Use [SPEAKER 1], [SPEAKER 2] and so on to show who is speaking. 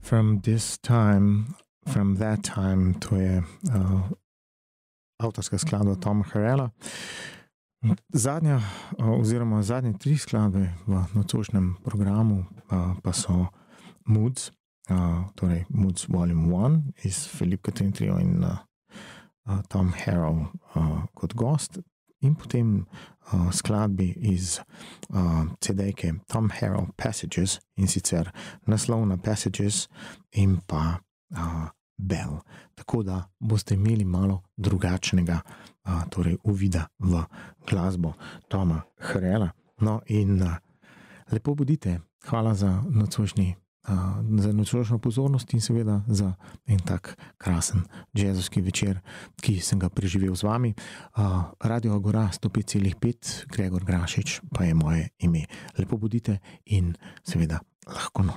[SPEAKER 1] From This Time, From That Time, to je avtorska skladba Toma Harrella. Zadnje 3 skladbe v nocojšnjem programu pa so Moods, torej Moods Volume 1 iz Philippe Catherine Trio in Tom Harrell kot gost, in potem skladbi iz CD-ke Tom Harrell Passages, in sicer naslovna Passages in pa Bell. Tako da boste imeli malo drugačnega torej uvida v glasbo Toma Harrella. No in lepo bodite, hvala za nocojšnjo pozornost in seveda za en tak krasen džezovski večer, ki sem ga preživel z vami. Radio Agora 105,5, Gregor Grašič pa je moje ime. Lepo bodite in seveda lahko noč.